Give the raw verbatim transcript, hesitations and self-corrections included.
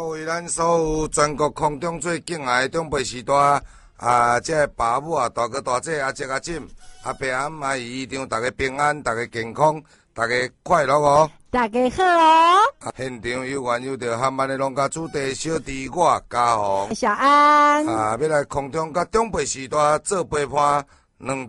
为咱所有全国空中最敬爱的长辈时代啊，这个爸母啊、大哥大姐、阿叔阿婶、阿伯阿姆阿姨，一定大家平安，大家健康，大家快乐哦！ 大家好哦！ 啊、现场有缘有着含万的农家主地小弟我嘉宏、 小安啊，要来空中甲长辈时代做陪伴两。